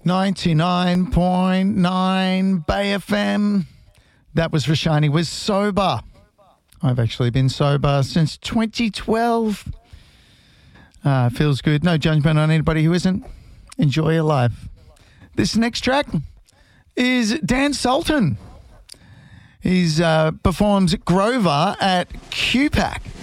99.9 Bay FM. That was for Shani Was Sober. I've actually been sober since 2012. Feels good. No judgment on anybody who isn't. Enjoy your life. This next track is Dan Sultan. He performs Grover at QPAC.